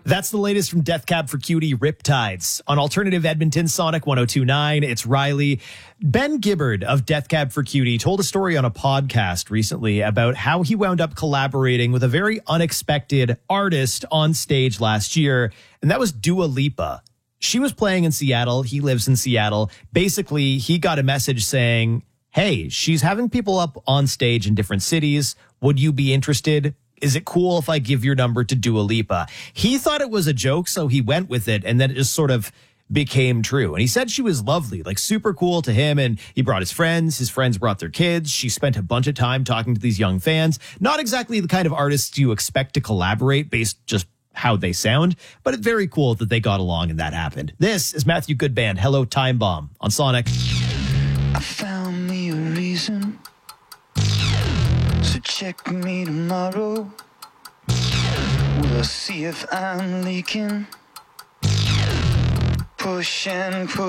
That's the latest from Death Cab for Cutie, Riptides. On Alternative Edmonton, Sonic 102.9, it's Riley. Ben Gibbard of Death Cab for Cutie told a story on a podcast recently about how he wound up collaborating with a very unexpected artist on stage last year, and that was Dua Lipa. She was playing in Seattle. He lives in Seattle. Basically, he got a message saying, hey, she's having people up on stage in different cities. Would you be interested? Is it cool if I give your number to Dua Lipa? He thought it was a joke, so he went with it, and then it just sort of became true. And he said she was lovely, like super cool to him, and he brought his friends brought their kids. She spent a bunch of time talking to these young fans. Not exactly the kind of artists you expect to collaborate based just how they sound, but it's very cool that they got along and that happened. This is Matthew Goodband, Hello Time Bomb on Sonic. I found me a reason, so check me tomorrow. We'll see if I'm leaking. Push and push.